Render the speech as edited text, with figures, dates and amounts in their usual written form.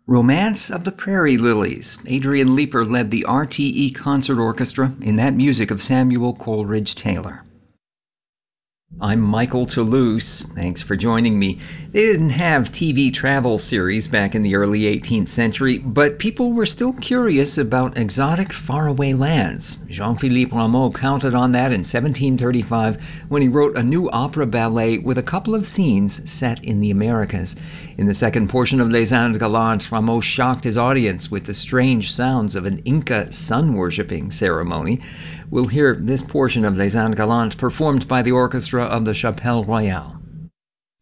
Romance of the Prairie Lilies. Adrian Leeper led the RTE Concert Orchestra in that music of Samuel Coleridge Taylor. I'm Michael Toulouse. Thanks for joining me. They didn't have TV travel series back in the early 18th century, but people were still curious about exotic faraway lands. Jean-Philippe Rameau counted on that in 1735 when he wrote a new opera ballet with a couple of scenes set in the Americas. In the second portion of Les Indes Galantes, Rameau shocked his audience with the strange sounds of an Inca sun-worshipping ceremony. We'll hear this portion of Les Indes Galantes performed by the orchestra of the Chapelle Royale.